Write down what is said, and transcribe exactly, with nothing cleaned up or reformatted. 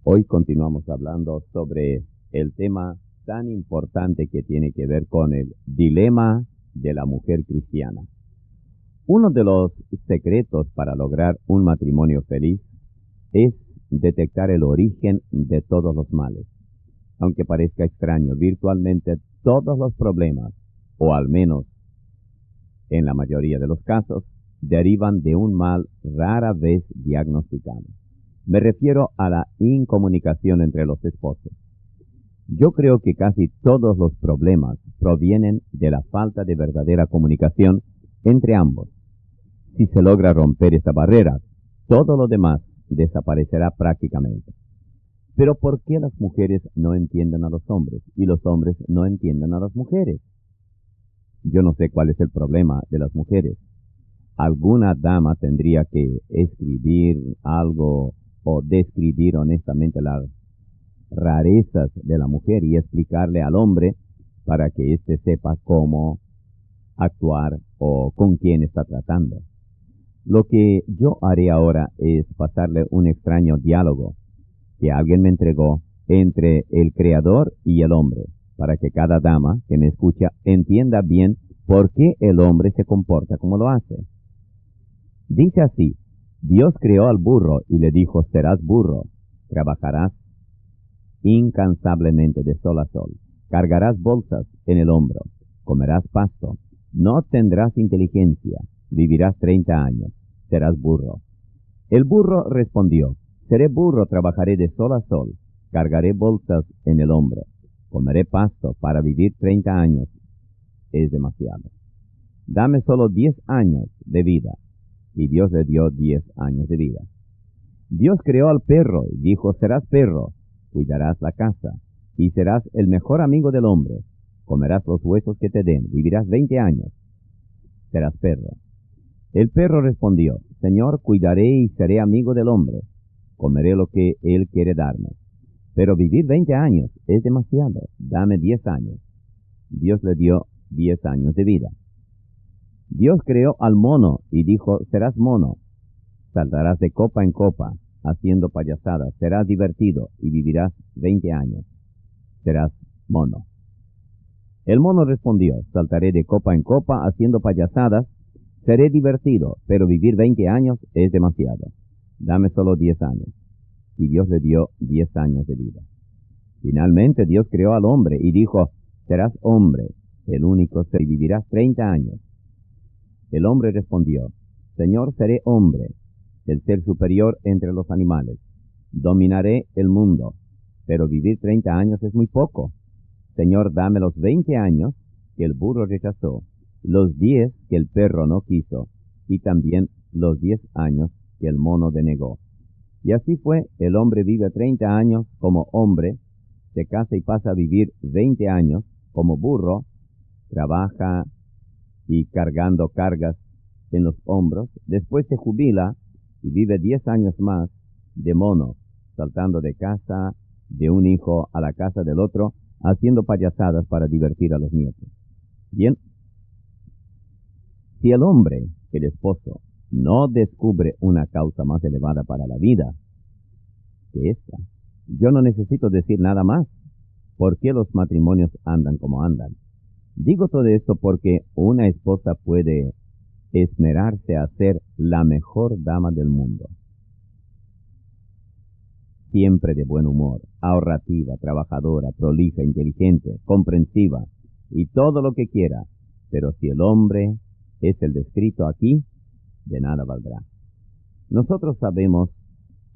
Hoy continuamos hablando sobre el tema tan importante que tiene que ver con el dilema de la mujer cristiana. Uno de los secretos para lograr un matrimonio feliz es detectar el origen de todos los males. Aunque parezca extraño, virtualmente todos los problemas, o al menos en la mayoría de los casos, derivan de un mal rara vez diagnosticado. Me refiero a la incomunicación entre los esposos. Yo creo que casi todos los problemas provienen de la falta de verdadera comunicación entre ambos. Si se logra romper esa barrera, todo lo demás desaparecerá prácticamente. Pero ¿por qué las mujeres no entienden a los hombres y los hombres no entienden a las mujeres? Yo no sé cuál es el problema de las mujeres. Alguna dama tendría que escribir algo o describir honestamente las rarezas de la mujer y explicarle al hombre para que éste sepa cómo actuar o con quién está tratando. Lo que yo haré ahora es pasarle un extraño diálogo que alguien me entregó entre el Creador y el hombre, para que cada dama que me escucha entienda bien por qué el hombre se comporta como lo hace. Dice así: Dios creó al burro y le dijo: serás burro, trabajarás incansablemente de sol a sol, cargarás bolsas en el hombro, comerás pasto, no tendrás inteligencia, vivirás treinta años, serás burro. El burro respondió: seré burro, trabajaré de sol a sol, cargaré bolsas en el hombro, comeré pasto para vivir treinta años. Es demasiado. Dame solo diez años de vida. Y Dios le dio diez años de vida. Dios creó al perro y dijo: serás perro, cuidarás la casa, y serás el mejor amigo del hombre. Comerás los huesos que te den, vivirás veinte años. Serás perro. El perro respondió: Señor, cuidaré y seré amigo del hombre. Comeré lo que él quiere darme. Pero vivir veinte años es demasiado. Dame diez años. Dios le dio diez años de vida. Dios creó al mono y dijo: serás mono, saltarás de copa en copa, haciendo payasadas, serás divertido y vivirás veinte años. Serás mono. El mono respondió: saltaré de copa en copa, haciendo payasadas, seré divertido, pero vivir veinte años es demasiado. Dame solo diez años. Y Dios le dio diez años de vida. Finalmente Dios creó al hombre y dijo: serás hombre, el único ser, y vivirás treinta años. El hombre respondió: Señor, seré hombre, el ser superior entre los animales. Dominaré el mundo, pero vivir treinta años es muy poco. Señor, dame los veinte años que el burro rechazó, los diez que el perro no quiso, y también los diez años que el mono denegó. Y así fue, el hombre vive treinta años como hombre, se casa y pasa a vivir veinte años como burro, trabaja y cargando cargas en los hombros, después se jubila y vive diez años más de mono, saltando de casa de un hijo a la casa del otro, haciendo payasadas para divertir a los nietos. Bien, si el hombre, el esposo, no descubre una causa más elevada para la vida que esta, yo no necesito decir nada más. ¿Por qué los matrimonios andan como andan? Digo todo esto porque una esposa puede esmerarse a ser la mejor dama del mundo. Siempre de buen humor, ahorrativa, trabajadora, prolija, inteligente, comprensiva y todo lo que quiera. Pero si el hombre es el descrito aquí, de nada valdrá. Nosotros sabemos